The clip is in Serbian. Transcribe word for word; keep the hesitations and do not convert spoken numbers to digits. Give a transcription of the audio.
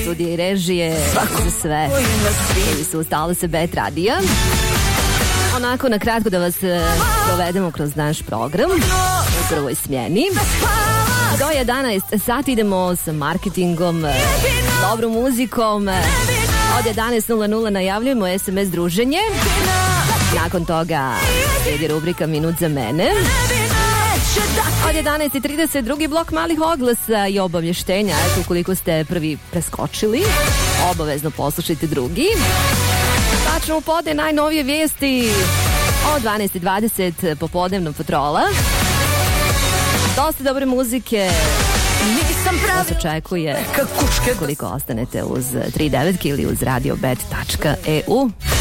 studije i režije, za sve koji su stali se Bet radija. Onako na kratko da vas provedemo kroz naš program u prvoj smjeni. Do jedanaest sati idemo sa marketingom, dobrom muzikom. Od jedanaest najavljujemo es em es druženje. Nakon toga slijedi rubrika Minut za mene. Od jedanaest trideset drugi blok malih oglasa i obavještenja. Eto, ukoliko ste prvi preskočili, obavezno poslušajte drugi. Tačno u podne najnovije vijesti. Od dvanaest dvadeset popodnevno patrola. Dosta dobre muzike. To se očekuje koliko ostanete uz tri devet ili uz radio bet tačka e u.